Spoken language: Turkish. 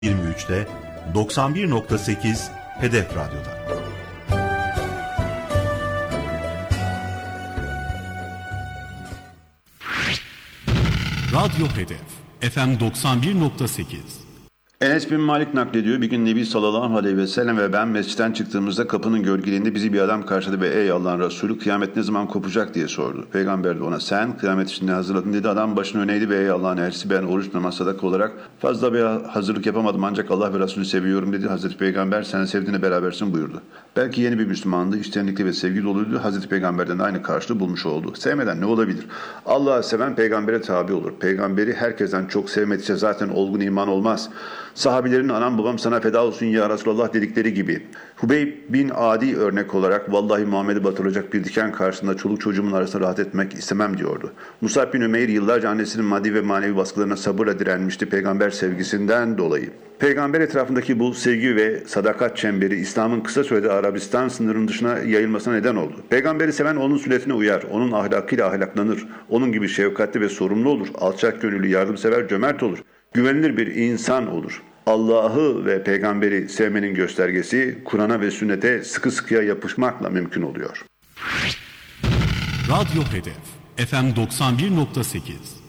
23'te 91.8 Hedef Radyo'da. Radyo Hedef FM 91.8. Enes bin Malik naklediyor. Bir gün Nebi sallallahu aleyhi ve sellem ve ben mescitten çıktığımızda kapının gölgeliğinde bizi bir adam karşıladı ve ey Allah'ın Resulü, kıyamet ne zaman kopacak diye sordu. Peygamber de ona sen kıyamet için ne hazırladın dedi. Adam başını öneydi ve ey Allah'ın elçisi, ben oruç, namaz, sadaka olarak fazla bir hazırlık yapamadım ancak Allah ve Resulü seviyorum dedi. Hazreti Peygamber sen sevdiğine berabersin buyurdu. Belki yeni bir Müslümandı, içtenlikli ve sevgi doluydu. Hazreti Peygamber'den de aynı karşılığı bulmuş oldu. Sevmeden ne olabilir? Allah'ı seven peygambere tabi olur. Peygamberi herkesten çok sevmedikçe zaten olgun iman olmaz. Sahabilerin anam babam sana feda olsun ya Resulallah dedikleri gibi. Hubeyb bin Adi örnek olarak vallahi Muhammed'i batıracak bir diken karşısında çoluk çocuğumun arasında rahat etmek istemem diyordu. Musab bin Ümeyr yıllarca annesinin maddi ve manevi baskılarına sabırla direnmişti peygamber sevgisinden dolayı. Peygamber etrafındaki bu sevgi ve sadakat çemberi İslam'ın kısa sürede Arabistan sınırının dışına yayılmasına neden oldu. Peygamberi seven onun sünnetine uyar, onun ahlakıyla ahlaklanır, onun gibi şefkatli ve sorumlu olur, alçak gönüllü, yardımsever, cömert olur. Güvenilir bir insan olur. Allah'ı ve peygamberi sevmenin göstergesi Kur'an'a ve sünnete sıkı sıkıya yapışmakla mümkün oluyor. Radyo Hedef FM 91.8.